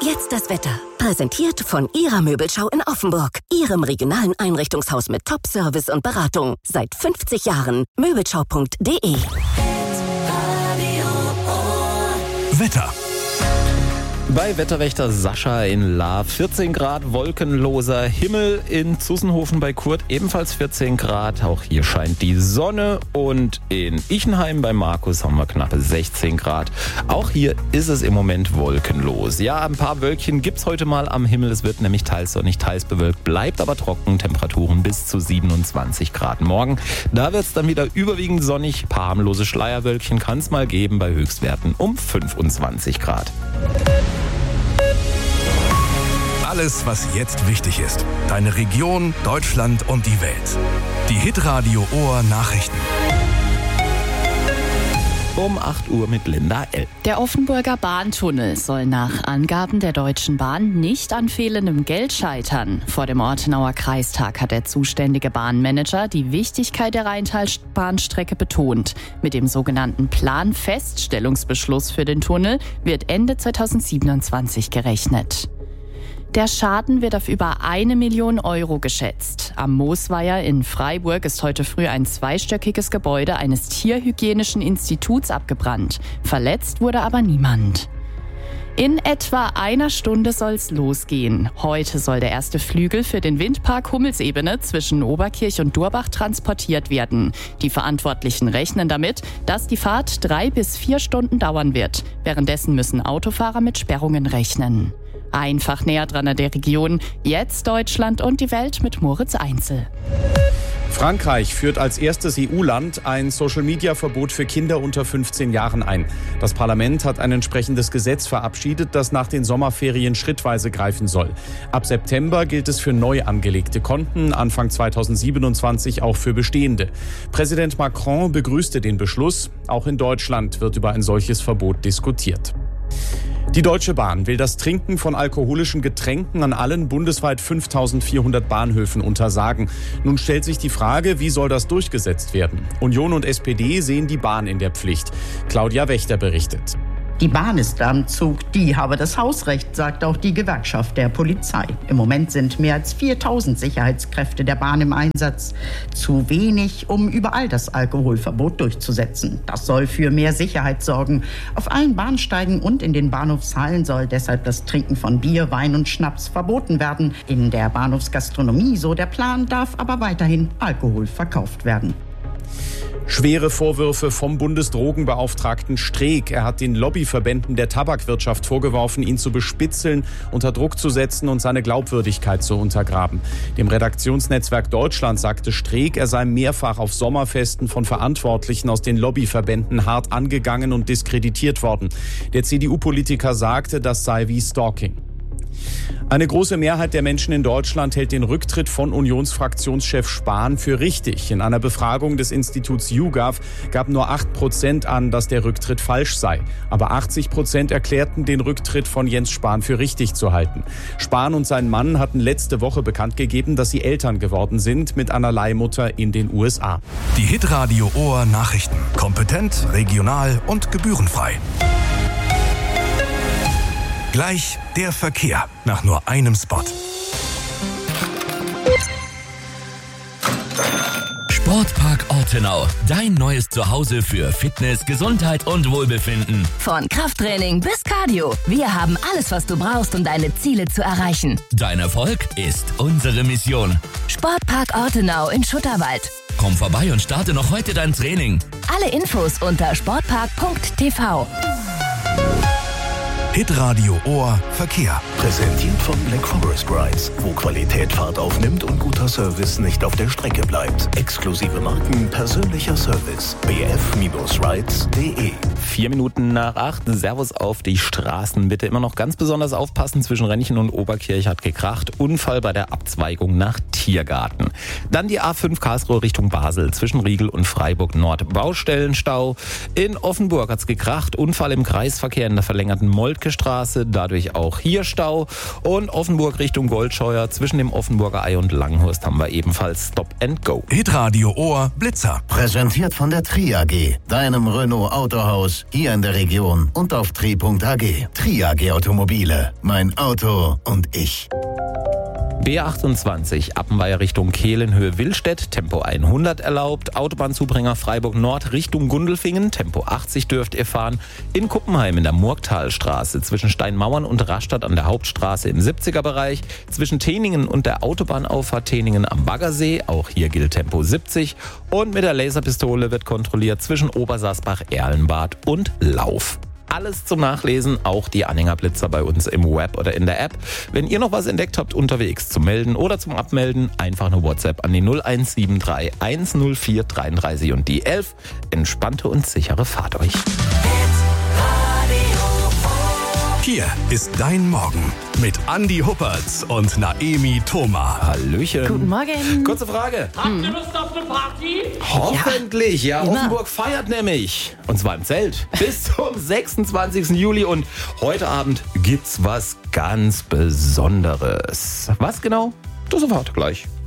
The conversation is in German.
jetzt das Wetter. Präsentiert von Ihrer Möbelschau in Offenburg. Ihrem regionalen Einrichtungshaus mit Top-Service und Beratung. Seit 50 Jahren. Möbelschau.de. Wetter. Bei Wetterwächter Sascha in La 14 Grad, wolkenloser Himmel. In Zussenhofen bei Kurt ebenfalls 14 Grad. Auch hier scheint die Sonne. Und in Ichenheim bei Markus haben wir knappe 16 Grad. Auch hier ist es im Moment wolkenlos. Ja, ein paar Wölkchen gibt's heute mal am Himmel. Es wird nämlich teils sonnig, teils bewölkt, bleibt aber trocken. Temperaturen bis zu 27 Grad. Morgen, da wird's dann wieder überwiegend sonnig. Ein paar harmlose Schleierwölkchen kann es mal geben bei Höchstwerten um 25 Grad. Alles, was jetzt wichtig ist. Deine Region, Deutschland und die Welt. Die Hitradio Ohr Nachrichten. Um 8 Uhr mit Linda L. Der Offenburger Bahntunnel soll nach Angaben der Deutschen Bahn nicht an fehlendem Geld scheitern. Vor dem Ortenauer Kreistag hat der zuständige Bahnmanager die Wichtigkeit der Rheintalbahnstrecke betont. Mit dem sogenannten Planfeststellungsbeschluss für den Tunnel wird Ende 2027 gerechnet. Der Schaden wird auf über 1 Million Euro geschätzt. Am Moosweiher in Freiburg ist heute früh ein zweistöckiges Gebäude eines tierhygienischen Instituts abgebrannt. Verletzt wurde aber niemand. In etwa einer Stunde soll's losgehen. Heute soll der erste Flügel für den Windpark Hummelsebene zwischen Oberkirch und Durbach transportiert werden. Die Verantwortlichen rechnen damit, dass die Fahrt 3 bis 4 Stunden dauern wird. Währenddessen müssen Autofahrer mit Sperrungen rechnen. Einfach näher dran an der Region. Jetzt Deutschland und die Welt mit Moritz Einzel. Frankreich führt als erstes EU-Land ein Social-Media-Verbot für Kinder unter 15 Jahren ein. Das Parlament hat ein entsprechendes Gesetz verabschiedet, das nach den Sommerferien schrittweise greifen soll. Ab September gilt es für neu angelegte Konten, Anfang 2027 auch für bestehende. Präsident Macron begrüßte den Beschluss. Auch in Deutschland wird über ein solches Verbot diskutiert. Die Deutsche Bahn will das Trinken von alkoholischen Getränken an allen bundesweit 5.400 Bahnhöfen untersagen. Nun stellt sich die Frage, wie soll das durchgesetzt werden? Union und SPD sehen die Bahn in der Pflicht. Claudia Wächter berichtet. Die Bahn ist am Zug, die habe das Hausrecht, sagt auch die Gewerkschaft der Polizei. Im Moment sind mehr als 4.000 Sicherheitskräfte der Bahn im Einsatz. Zu wenig, um überall das Alkoholverbot durchzusetzen. Das soll für mehr Sicherheit sorgen. Auf allen Bahnsteigen und in den Bahnhofshallen soll deshalb das Trinken von Bier, Wein und Schnaps verboten werden. In der Bahnhofsgastronomie, so der Plan, darf aber weiterhin Alkohol verkauft werden. Schwere Vorwürfe vom Bundesdrogenbeauftragten Streeck. Er hat den Lobbyverbänden der Tabakwirtschaft vorgeworfen, ihn zu bespitzeln, unter Druck zu setzen und seine Glaubwürdigkeit zu untergraben. Dem Redaktionsnetzwerk Deutschland sagte Streeck, er sei mehrfach auf Sommerfesten von Verantwortlichen aus den Lobbyverbänden hart angegangen und diskreditiert worden. Der CDU-Politiker sagte, das sei wie Stalking. Eine große Mehrheit der Menschen in Deutschland hält den Rücktritt von Unionsfraktionschef Spahn für richtig. In einer Befragung des Instituts YouGov gaben nur 8% an, dass der Rücktritt falsch sei. Aber 80% erklärten, den Rücktritt von Jens Spahn für richtig zu halten. Spahn und sein Mann hatten letzte Woche bekannt gegeben, dass sie Eltern geworden sind mit einer Leihmutter in den USA. Die Hitradio Ohr Nachrichten. Kompetent, regional und gebührenfrei. Gleich der Verkehr nach nur einem Spot. Sportpark Ortenau, dein neues Zuhause für Fitness, Gesundheit und Wohlbefinden. Von Krafttraining bis Cardio. Wir haben alles, was du brauchst, um deine Ziele zu erreichen. Dein Erfolg ist unsere Mission. Sportpark Ortenau in Schutterwald. Komm vorbei und starte noch heute dein Training. Alle Infos unter sportpark.tv. Hitradio Ohr Verkehr. Präsentiert von Black Forest Rides, wo Qualität Fahrt aufnimmt und guter Service nicht auf der Strecke bleibt. Exklusive Marken, persönlicher Service. bf-rides.de. 4 Minuten nach 8. Servus auf die Straßen. Bitte immer noch ganz besonders aufpassen. Zwischen Renchen und Oberkirch hat gekracht. Unfall bei der Abzweigung nach Tiergarten. Dann die A5 Karlsruhe Richtung Basel. Zwischen Riegel und Freiburg Nord. Baustellenstau. In Offenburg hat's gekracht. Unfall im Kreisverkehr in der verlängerten Molt Moltke Straße, dadurch auch hier Stau. Und Offenburg Richtung Goldscheuer, zwischen dem Offenburger Ei und Langhorst haben wir ebenfalls Stop and Go. Hitradio Ohr Blitzer. Präsentiert von der Tri AG, deinem Renault Autohaus hier in der Region und auf tri.ag. Tri AG Automobile, mein Auto und ich. B28 Appenweier Richtung Kehlenhöhe-Willstedt, Tempo 100 erlaubt. Autobahnzubringer Freiburg Nord Richtung Gundelfingen, Tempo 80 dürft ihr fahren. In Kuppenheim in der Murgtalstraße zwischen Steinmauern und Rastatt an der Hauptstraße im 70er-Bereich. Zwischen Teningen und der Autobahnauffahrt Teningen am Baggersee, auch hier gilt Tempo 70. Und mit der Laserpistole wird kontrolliert zwischen Obersaßbach, Erlenbad und Lauf. Alles zum Nachlesen, auch die Anhängerblitzer bei uns im Web oder in der App. Wenn ihr noch was entdeckt habt unterwegs, zum Melden oder zum Abmelden, einfach eine WhatsApp an die 0173 104 33 und die 11. Entspannte und sichere Fahrt euch. Hier ist dein Morgen mit Andi Huppertz und Naemi Thoma. Hallöchen. Guten Morgen. Kurze Frage. Habt ihr Lust auf eine Party? Hoffentlich, ja. immer. Offenburg feiert nämlich. Und zwar im Zelt. Bis zum 26. Juli. Und heute Abend gibt's was ganz Besonderes. Was genau? Das erfahrt ihr gleich.